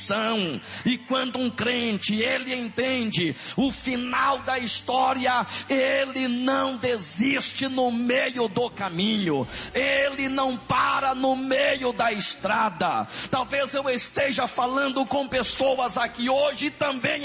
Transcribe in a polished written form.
E quando um crente, ele entende o final da história, ele não desiste no meio do caminho, ele não para no meio da estrada. Talvez eu esteja falando com pessoas aqui hoje também